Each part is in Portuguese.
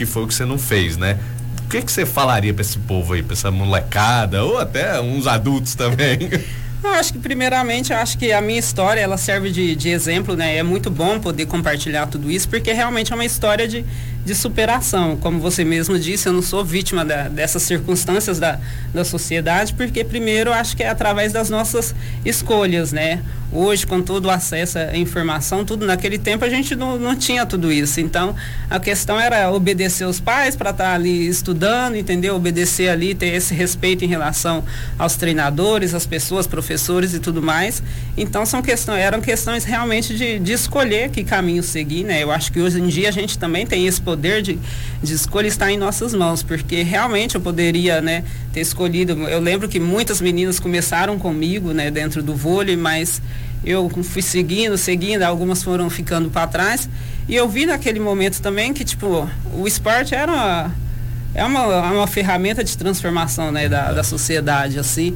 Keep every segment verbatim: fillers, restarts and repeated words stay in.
que foi o que você não fez, né? O que que você falaria para esse povo aí, para essa molecada, ou até uns adultos também? Eu acho que primeiramente, eu acho que a minha história, ela serve de, de exemplo, né? É muito bom poder compartilhar tudo isso, porque realmente é uma história de, de superação. Como você mesmo disse, eu não sou vítima da, dessas circunstâncias da, da sociedade, porque primeiro eu acho que é através das nossas escolhas, né? Hoje, com todo o acesso à informação, tudo, naquele tempo a gente não, não tinha tudo isso. Então, a questão era obedecer os pais para estar ali estudando, entendeu? Obedecer ali, ter esse respeito em relação aos treinadores, às pessoas, professores e tudo mais. Então, são questões, eram questões realmente de, de escolher que caminho seguir, né? Eu acho que hoje em dia a gente também tem esse poder de, de escolha, está em nossas mãos, porque realmente eu poderia, né, ter escolhido. Eu lembro que muitas meninas começaram comigo, né, dentro do vôlei, mas eu fui seguindo, seguindo, algumas foram ficando para trás, e eu vi naquele momento também que, tipo, o esporte era uma, é uma, uma ferramenta de transformação, né, da, da sociedade, assim.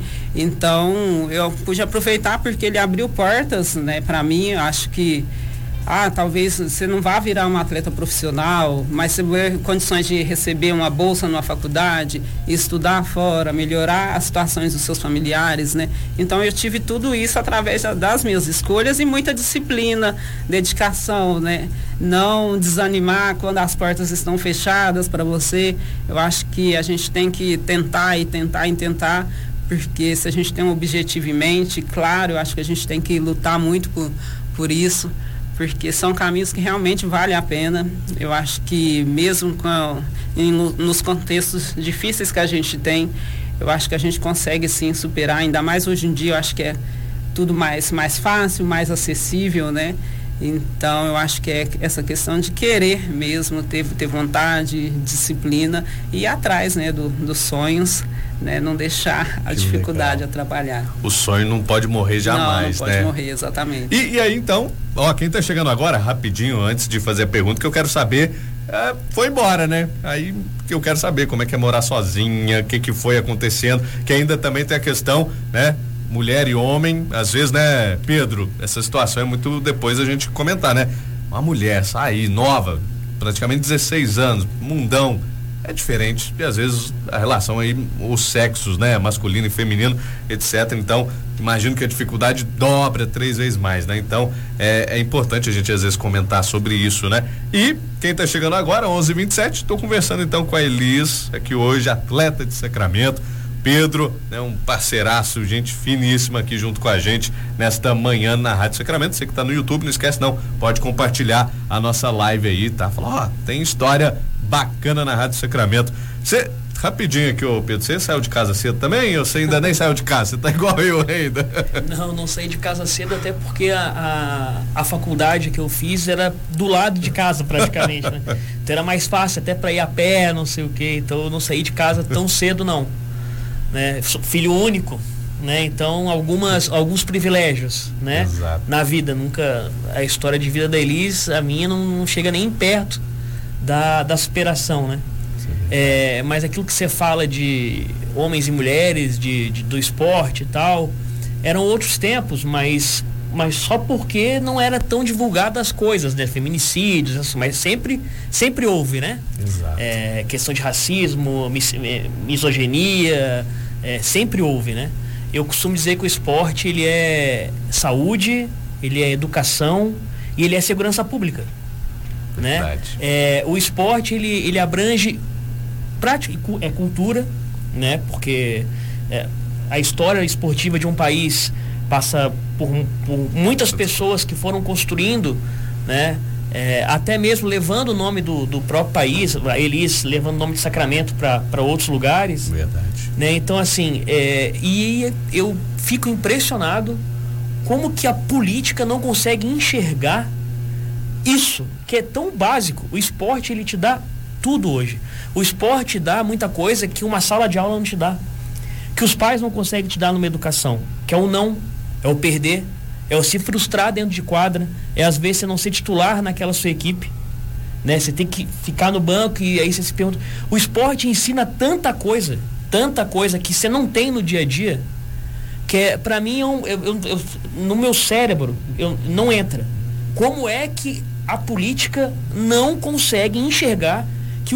Então, eu pude aproveitar porque ele abriu portas, né, para mim. Eu acho que ah, talvez você não vá virar uma atleta profissional, mas você vai ter condições de receber uma bolsa numa faculdade, estudar fora, melhorar as situações dos seus familiares, né? Então eu tive tudo isso através das minhas escolhas e muita disciplina, dedicação, né? Não desanimar quando as portas estão fechadas para você. Eu acho que a gente tem que tentar e tentar e tentar, porque se a gente tem um objetivo em mente, claro, eu acho que a gente tem que lutar muito por, por isso, porque são caminhos que realmente valem a pena. Eu acho que mesmo com, em, nos contextos difíceis que a gente tem, eu acho que a gente consegue sim superar, ainda mais hoje em dia. Eu acho que é tudo mais, mais fácil, mais acessível, né? Então eu acho que é essa questão de querer mesmo, ter, ter vontade, disciplina e ir atrás, né, do, dos sonhos, né, não deixar a que dificuldade legal. Atrapalhar. O sonho não pode morrer jamais, não, não né? pode morrer, exatamente. E, e aí então, ó, quem tá chegando agora, rapidinho, antes de fazer a pergunta, que eu quero saber, é, foi embora, né? Aí que eu quero saber como é que é morar sozinha, o que que foi acontecendo, que ainda também tem a questão, né? Mulher e homem, às vezes, né, Pedro, essa situação é muito depois a gente comentar, né? Uma mulher sair nova, praticamente dezesseis anos, mundão, é diferente, e às vezes a relação aí, os sexos, né, masculino e feminino, etcétera. Então, imagino que a dificuldade dobra três vezes mais, né? Então, é, é importante a gente às vezes comentar sobre isso, né? E quem tá chegando agora, onze e vinte e sete, tô conversando então com a Elis, aqui hoje, atleta de Sacramento. Pedro, né, um parceiraço, gente finíssima aqui junto com a gente nesta manhã na Rádio Sacramento. Você que tá no YouTube, não esquece não, pode compartilhar a nossa live aí, tá? Fala, ó, tem história bacana na Rádio Sacramento. Você, rapidinho aqui, ô Pedro, você saiu de casa cedo também ou você ainda nem saiu de casa? Você tá igual eu ainda? Não, não saí de casa cedo, até porque a, a, a faculdade que eu fiz era do lado de casa praticamente, né? Então era mais fácil até para ir a pé, não sei o quê, então eu não saí de casa tão cedo não. Né? Sou filho único, né? Então algumas alguns privilégios, né? Exato. Na vida, nunca a história de vida da Elis, a minha não, não chega nem perto da, da superação, né? É, mas aquilo que você fala de homens e mulheres, de, de do esporte e tal, eram outros tempos, mas mas só porque não era tão divulgado as coisas, né? Feminicídios, mas sempre sempre houve, né? Exato. É, questão de racismo, mis, misoginia, é, sempre houve, né? Eu costumo dizer que o esporte, ele é saúde, ele é educação e ele é segurança pública, né? É, o esporte, ele, ele abrange prática, é cultura, né? Porque é, a história esportiva de um país passa por, por muitas pessoas que foram construindo, né? É, até mesmo levando o nome do, do próprio país, a Elis levando o nome de Sacramento para outros lugares. Verdade. Né? Então, assim, é, e eu fico impressionado como que a política não consegue enxergar isso, que é tão básico. O esporte, ele te dá tudo hoje. O esporte dá muita coisa que uma sala de aula não te dá, que os pais não conseguem te dar numa educação, que é o não, é o perder, é o se frustrar dentro de quadra, é às vezes você não ser titular naquela sua equipe, né? Você tem que ficar no banco e aí você se pergunta. O esporte ensina tanta coisa, tanta coisa que você não tem no dia a dia, que é, pra mim, eu, eu, eu, no meu cérebro, eu, não entra. Como é que a política não consegue enxergar